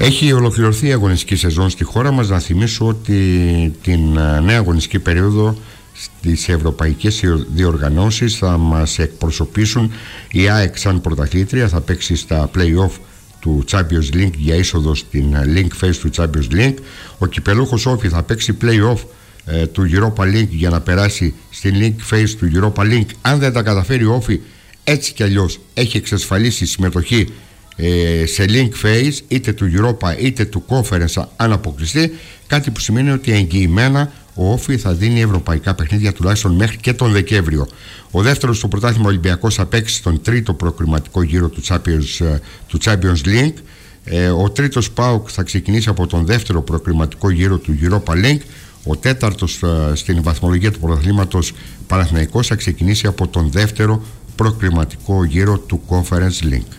Έχει ολοκληρωθεί η αγωνιστική σεζόν στη χώρα μας. Να θυμίσω ότι την νέα αγωνιστική περίοδο στις ευρωπαϊκές διοργανώσεις θα μας εκπροσωπήσουν η ΑΕΚ σαν πρωταθλήτρια. Θα παίξει στα play-off του Champions League για είσοδο στην Link Phase του Champions League. Ο κυπελούχος Όφη θα παίξει play-off του Europa League για να περάσει στην Link Phase του Europa League. Αν δεν τα καταφέρει ο Όφη, έτσι κι αλλιώς έχει εξασφαλίσει συμμετοχή σε Link Phase είτε του Europa είτε του Conference αν αποκλειστεί, κάτι που σημαίνει ότι εγγυημένα ο Όφη θα δίνει ευρωπαϊκά παιχνίδια τουλάχιστον μέχρι και τον Δεκέμβριο. Ο δεύτερος στο πρωτάθλημα Ολυμπιακός θα παίξει στον τρίτο προκριματικό γύρο του Champions League. Ο τρίτος ΠΑΟΚ θα ξεκινήσει από τον δεύτερο προκριματικό γύρο του Europa League. Ο τέταρτος στην βαθμολογία του πρωταθλήματος Παναθηναϊκός θα ξεκινήσει από τον δεύτερο προκριματικό γύρο του Conference League.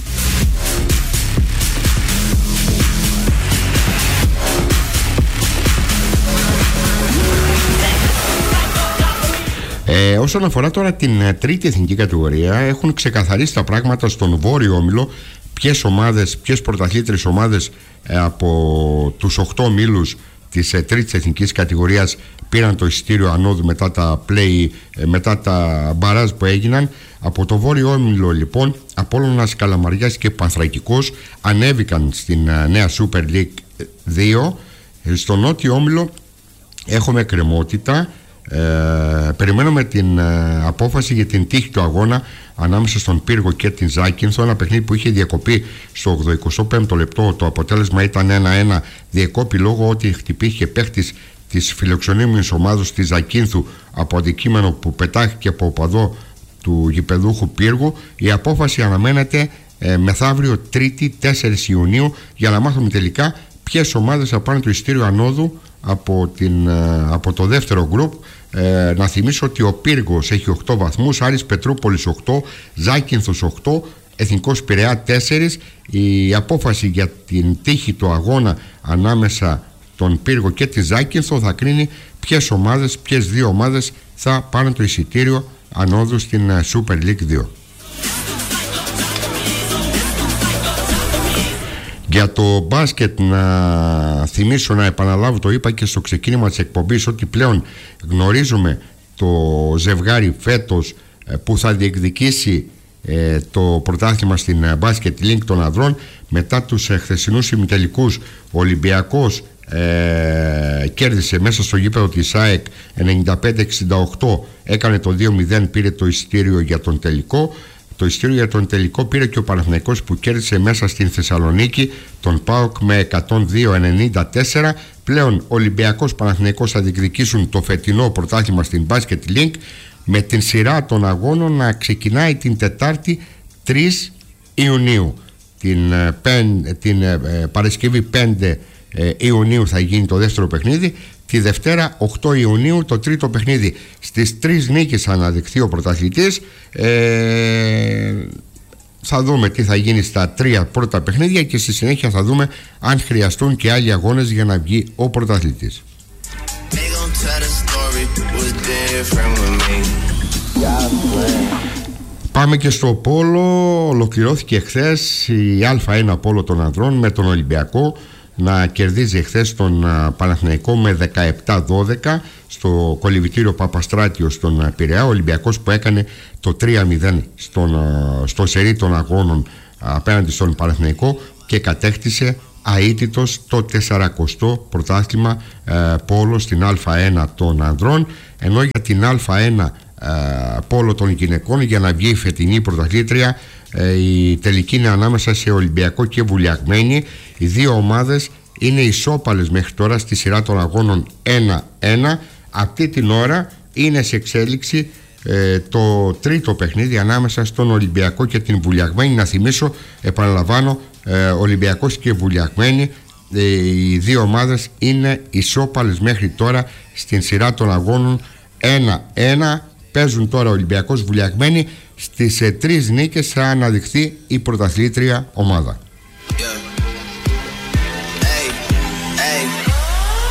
Όσον αφορά τώρα την τρίτη εθνική κατηγορία, έχουν ξεκαθαρίσει τα πράγματα στον Βόρειο Όμιλο. Ποιες πρωταθλήτριες ομάδες από τους 8 ομίλους της τρίτης εθνικής κατηγορίας πήραν το εισιτήριο ανόδου μετά τα μπαράζ που έγιναν. Από το Βόρειο Όμιλο λοιπόν, Απόλλωνας, Καλαμαριάς και Πανθρακικός ανέβηκαν στην νέα Super League 2. Στο Νότιο Όμιλο έχουμε εκκρεμότητα. Περιμένουμε την απόφαση για την τύχη του αγώνα ανάμεσα στον Πύργο και την Ζάκυνθο, ένα παιχνίδι που είχε διακοπεί στο 85ο λεπτό. Το αποτέλεσμα ήταν 1-1. Διεκόπη λόγω ότι χτυπήθηκε παίχτης της φιλοξενούμενης ομάδος της Ζακύνθου από αντικείμενο που πετάχθηκε από οπαδό του γηπεδούχου Πύργου. Η απόφαση αναμένεται μεθαύριο Τρίτη 4 Ιουνίου για να μάθουμε τελικά ποιες ομάδες θα πάνε το εισιτήριο ανόδου από το δεύτερο γκρουπ. Να θυμίσω ότι ο Πύργος έχει 8 βαθμούς, Άρης Πετρούπολης 8, Ζάκυνθος 8, Εθνικός Πειραιά 4. Η απόφαση για την τύχη του αγώνα ανάμεσα τον Πύργο και τη Ζάκυνθο θα κρίνει ποιες δύο ομάδες θα πάνε το εισιτήριο ανόδου στην Super League 2. Για το μπάσκετ να θυμίσω, να επαναλάβω, το είπα και στο ξεκίνημα της εκπομπής, ότι πλέον γνωρίζουμε το ζευγάρι φέτος που θα διεκδικήσει το πρωτάθλημα στην Basket League των ανδρών. Μετά τους χθεσινούς ημιτελικούς, ο Ολυμπιακός κέρδισε μέσα στο γήπεδο της ΑΕΚ 95-68, έκανε το 2-0, πήρε το εισιτήριο για τον τελικό. Το εισιτήριο για τον τελικό πήρε και ο Παναθηναϊκός που κέρδισε μέσα στην Θεσσαλονίκη τον ΠΑΟΚ με 102-94. Πλέον Ολυμπιακός Παναθηναϊκός θα διεκδικήσουν το φετινό πρωτάθλημα στην Basket League, με την σειρά των αγώνων να ξεκινάει την Τετάρτη 3 Ιουνίου. Την Παρασκευή 5 Ιουνίου θα γίνει το δεύτερο παιχνίδι. Τη Δευτέρα 8 Ιουνίου το τρίτο παιχνίδι. Στις 3 νίκες θα αναδειχθεί ο πρωταθλητής. Θα δούμε τι θα γίνει στα 3 πρώτα παιχνίδια και στη συνέχεια θα δούμε αν χρειαστούν και άλλοι αγώνες για να βγει ο πρωταθλητής. Πάμε και στο πόλο. Ολοκληρώθηκε χθες η Α1 πόλο των ανδρών με τον Ολυμπιακό να κερδίζει χθες τον Παναθηναϊκό με 17-12 στο κολυβητήριο Παπαστράτιο στον Πειραιά. Ο Ολυμπιακός που έκανε το 3-0 στο σερί των αγώνων απέναντι στον Παναθηναϊκό και κατέκτησε αίτητος το 40ο πρωτάθλημα πόλο στην Α1 των ανδρών, ενώ για την Α1 πόλο των γυναικών, για να βγει η φετινή πρωταθλήτρια, η τελική είναι ανάμεσα σε Ολυμπιακό και Βουλιαγμένη. Οι δύο ομάδες είναι ισόπαλες μέχρι τώρα στη σειρά των αγώνων 1-1. Αυτή την ώρα είναι σε εξέλιξη το τρίτο παιχνίδι ανάμεσα στον Ολυμπιακό και την Βουλιαγμένη. Να θυμίσω, επαναλαμβάνω, Ολυμπιακός και Βουλιαγμένη, οι δύο ομάδες είναι ισόπαλες μέχρι τώρα στην σειρά των αγώνων 1-1. Παίζουν τώρα Ολυμπιακός Βουλιαγμένη. Στις 3 νίκες θα αναδειχθεί η πρωταθλήτρια ομάδα.